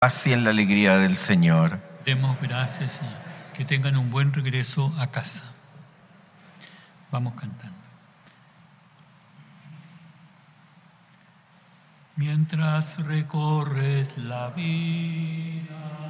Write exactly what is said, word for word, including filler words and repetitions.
paz y en la alegría del Señor. Demos gracias, Señor. Que tengan un buen regreso a casa. Vamos cantando. Mientras recorres la vida,